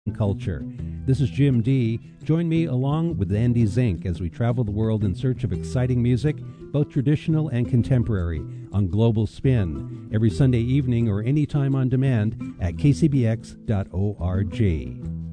culture. This is Jim D. Join me along with Andy Zink as we travel the world in search of exciting music, both traditional and contemporary, on Global Spin, every Sunday evening or anytime on demand at kcbx.org.